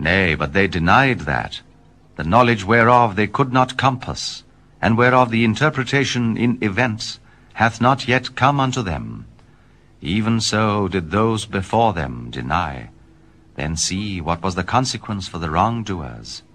Nay, but they denied that, the knowledge whereof they could not compass, and whereof the interpretation in events hath not yet come unto them. Even so did those before them deny. Then see what was the consequence for the wrongdoers.